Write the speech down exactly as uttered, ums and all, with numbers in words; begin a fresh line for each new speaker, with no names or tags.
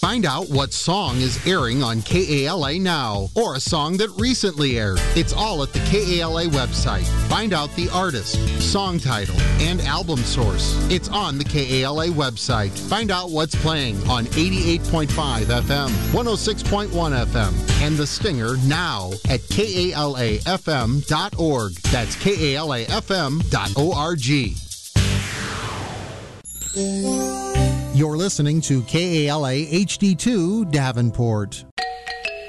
Find out what song is airing on K A L A now, or a song that recently aired. It's all at the K A L A website. Find out the artist, song title, and album source. It's on the K A L A website. Find out what's playing on eighty-eight point five F M, one oh six point one F M, and The Stinger now at K A L A F M dot org. That's K A L A F M dot org. You're listening to K A L A H D two Davenport.